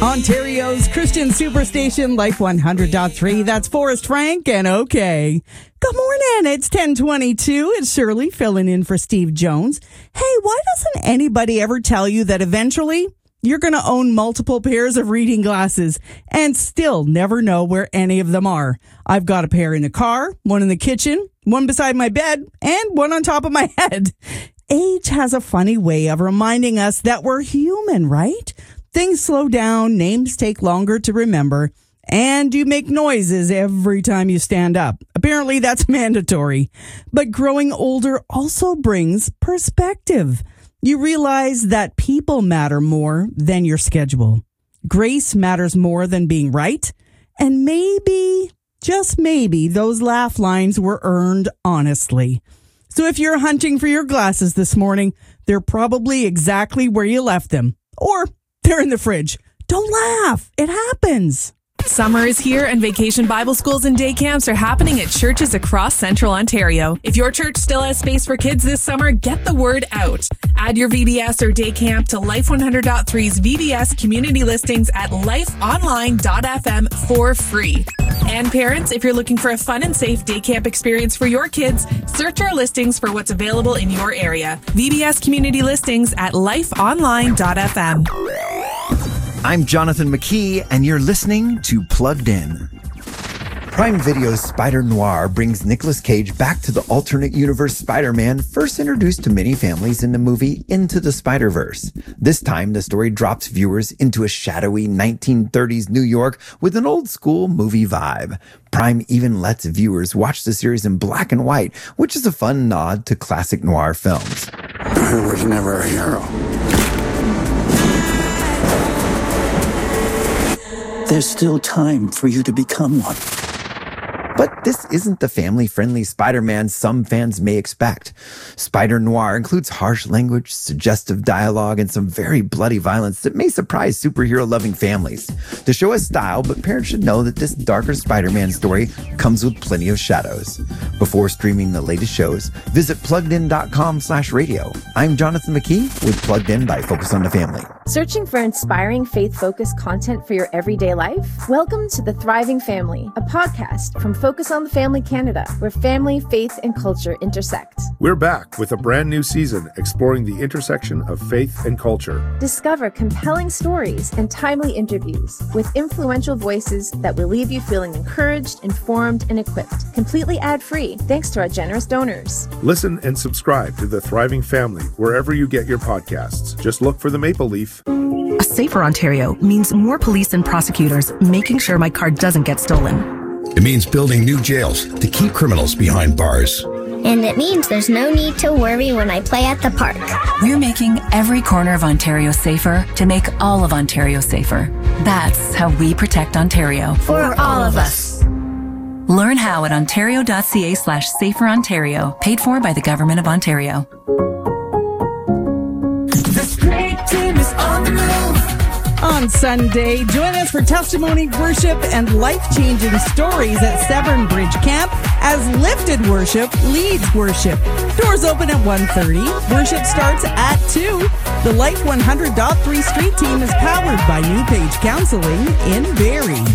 Ontario's Christian Superstation, Life 100.3. That's Forrest Frank and OK. Good morning. It's 10:22. It's Shirley filling in for Steve Jones. Hey, why doesn't anybody ever tell you that eventually you're going to own multiple pairs of reading glasses and still never know where any of them are? I've got a pair in the car, one in the kitchen, one beside my bed, and one on top of my head. Age has a funny way of reminding us that we're human, right? Things slow down, names take longer to remember, and you make noises every time you stand up. Apparently, that's mandatory. But growing older also brings perspective. You realize that people matter more than your schedule. Grace matters more than being right. And maybe, just maybe, those laugh lines were earned honestly. So if you're hunting for your glasses this morning, they're probably exactly where you left them. Or they're in the fridge. Don't laugh. It happens. Summer is here and vacation Bible schools and day camps are happening at churches across Central Ontario. If your church still has space for kids this summer, get the word out. Add your VBS or day camp to Life 100.3's VBS community listings at lifeonline.fm for free. And parents, if you're looking for a fun and safe day camp experience for your kids, search our listings for what's available in your area. VBS community listings at lifeonline.fm. I'm Jonathan McKee, and you're listening to Plugged In. Prime Video's Spider Noir brings Nicolas Cage back to the alternate universe Spider-Man first introduced to many families in the movie Into the Spider-Verse. This time, the story drops viewers into a shadowy 1930s New York with an old-school movie vibe. Prime even lets viewers watch the series in black and white, which is a fun nod to classic noir films. I was never a hero. There's still time for you to become one. But this isn't the family-friendly Spider-Man some fans may expect. Spider Noir includes harsh language, suggestive dialogue, and some very bloody violence that may surprise superhero-loving families. The show has style, but parents should know that this darker Spider-Man story comes with plenty of shadows. Before streaming the latest shows, visit PluggedIn.com/radio. I'm Jonathan McKee with Plugged In by Focus on the Family. Searching for inspiring faith-focused content for your everyday life? Welcome to The Thriving Family, a podcast from Focus on the Family Canada, where family, faith, and culture intersect. We're back with a brand new season exploring the intersection of faith and culture. Discover compelling stories and timely interviews with influential voices that will leave you feeling encouraged, informed, and equipped. Completely ad-free, thanks to our generous donors. Listen and subscribe to The Thriving Family wherever you get your podcasts. Just look for the maple leaf. A safer Ontario means more police and prosecutors making sure my car doesn't get stolen. It means building new jails to keep criminals behind bars. And it means there's no need to worry when I play at the park. We're making every corner of Ontario safer to make all of Ontario safer. That's how we protect Ontario. For all of us. Learn how at ontario.ca/saferontario, paid for by the Government of Ontario. This great team is on the move. On Sunday, join us for testimony, worship, and life-changing stories at Severn Bridge Camp as Lifted Worship leads worship. Doors open at 1:30. Worship starts at 2. The Life 100.3 Street Team is powered by New Page Counseling in Barrie.